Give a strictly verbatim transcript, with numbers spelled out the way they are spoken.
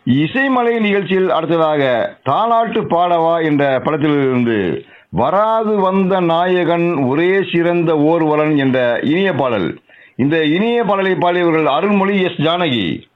இசைமலை நிகழ்ச்சியில் அடுத்ததாக தாலாட்டு பாடவா என்ற படத்திலிருந்து வராது வந்த நாயகன் ஒரே சிறந்த ஓர்வலன் என்ற இனிய பாடல். இந்த இனிய பாடலை பாடியவர்கள் அருள்மொழி, எஸ் ஜானகி.